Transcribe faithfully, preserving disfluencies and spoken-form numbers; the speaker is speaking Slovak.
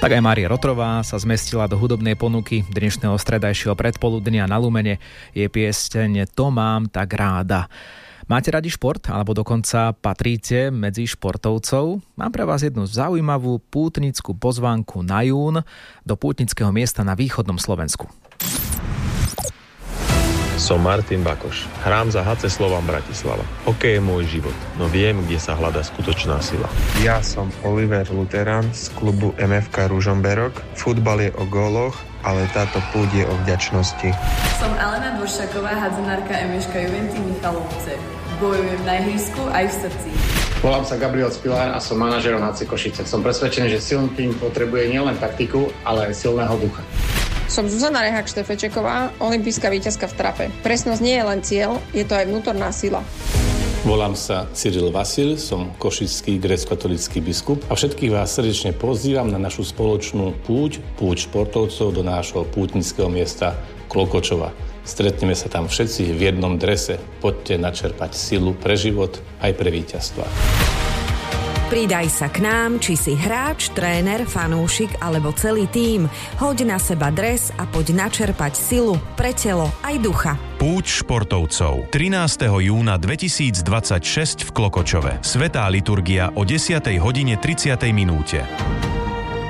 Tak aj Mária Rotrová sa zmestila do hudobnej ponuky dnešného stredajšieho predpoludnia na Lumene. Je pieseň To mám tak ráda. Máte radi šport, alebo dokonca patríte medzi športovcov? Mám pre vás jednu zaujímavú pútnickú pozvánku na jún do pútnického miesta na východnom Slovensku. Som Martin Bakoš. Hrám za há cé Slovan Bratislava. Hokej je môj život, no viem, kde sa hľadá skutočná sila. Ja som Oliver Luterán z klubu em ef ká Ružomberok. Futbal je o góloch, ale táto púť je o vďačnosti. Som Alena Dvoršaková, hadzanárka em eš ká Juventy Michalovce. Bojujem na ihrisku aj v srdci. Volám sa Gabriel Spilár a som manažerom há cé Košice. Som presvedčený, že silný tým potrebuje nielen taktiku, ale aj silného ducha. Som Zuzana Rehák-Štefečeková, olympijská víťazka v trape. Presnosť nie je len cieľ, je to aj vnútorná sila. Volám sa Cyril Vasil, som košický grécko-katolícky biskup a všetkých vás srdečne pozývam na našu spoločnú púť, púť športovcov do nášho pútnického miesta Klokočova. Stretneme sa tam všetci v jednom drese. Poďte načerpať silu pre život aj pre víťazstva. Pridaj sa k nám, či si hráč, tréner, fanúšik alebo celý tím. Hoď na seba dres a poď načerpať silu pre telo aj ducha. Púť športovcov. trinásteho júna dvetisícdvadsaťšesť v Klokočove. Svätá liturgia o desiatej hodine tridsiatej minúte.